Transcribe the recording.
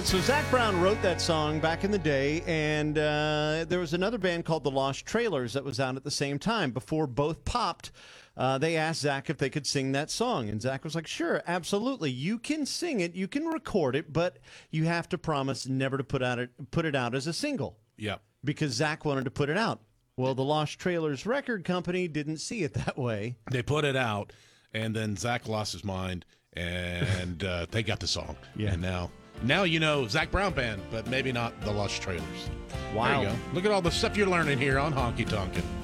So Zach Brown wrote that song back in the day, and there was another band called the Lost Trailers that was out at the same time. Before both popped, they asked Zach if they could sing that song, and Zach was like, sure, absolutely. You can sing it, you can record it, but you have to promise never to put it out as a single. Yeah. Because Zach wanted to put it out. Well, the Lost Trailers record company didn't see it that way. They put it out, and then Zach lost his mind, and they got the song. Yeah. And now you know Zach Brown Band, but maybe not the Lost Trailers. Wow. There you go. Look at all the stuff you're learning here on Honky Tonkin'.